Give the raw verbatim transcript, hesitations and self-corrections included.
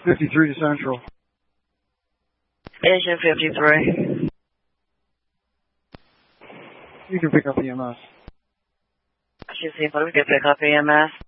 fifty-three to Central. Asian fifty-three. You can pick up E M S. She's able to pick up E M S.